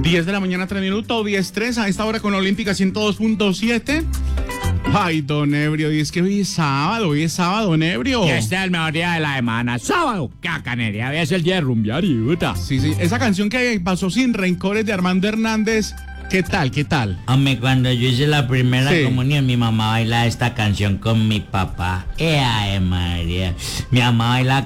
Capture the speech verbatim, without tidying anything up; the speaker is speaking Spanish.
diez de la mañana, tres minutos, diez tres, a esta hora con Olímpica ciento dos punto siete. Ay, don Ebrio, y es que hoy es sábado, hoy es sábado, don Ebrio. Y este es el mejor día de la semana, sábado. Cacanería, es el día de rumbear y puta. Sí, sí, esa canción que pasó sin rencores de Armando Hernández, ¿qué tal, qué tal? Hombre, cuando yo hice la primera Sí. comunión, mi mamá bailaba esta canción con mi papá. ¡Eh, ay, María! Mi mamá bailaba